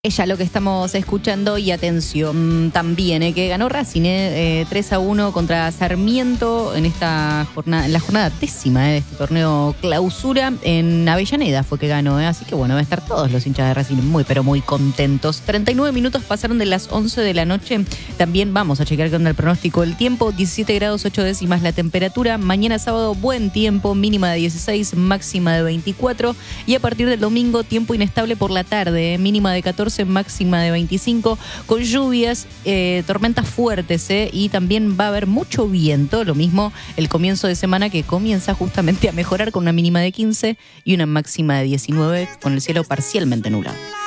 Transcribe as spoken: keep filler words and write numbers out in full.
Ella lo que estamos escuchando y atención también, eh, que ganó Racing eh, tres a uno contra Sarmiento en esta jornada, en la jornada décima eh, de este torneo clausura en Avellaneda fue que ganó, eh, así que bueno, van a estar todos los hinchas de Racing muy pero muy contentos. treinta y nueve minutos pasaron de las once de la noche, también vamos a chequear qué onda el pronóstico del tiempo, diecisiete grados ocho décimas la temperatura, mañana sábado buen tiempo, mínima de dieciséis, máxima de veinticuatro y a partir del domingo tiempo inestable por la tarde, eh, mínima de catorce, máxima de veinticinco, con lluvias, eh, tormentas fuertes eh, y también va a haber mucho viento, lo mismo el comienzo de semana que comienza justamente a mejorar con una mínima de quince y una máxima de diecinueve con el cielo parcialmente nublado.